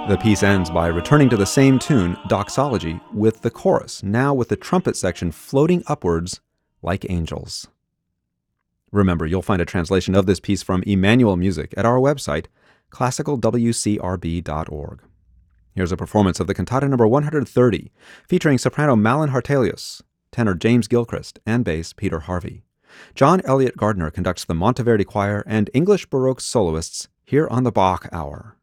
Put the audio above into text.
The piece ends by returning to the same tune, Doxology, with the chorus, now with the trumpet section floating upwards like angels. Remember, you'll find a translation of this piece from Emmanuel Music at our website, classicalwcrb.org. Here's a performance of the cantata number 130, featuring soprano Malin Hartelius, tenor James Gilchrist, and bass Peter Harvey. John Elliott Gardner conducts the Monteverdi Choir and English Baroque soloists here on the Bach Hour.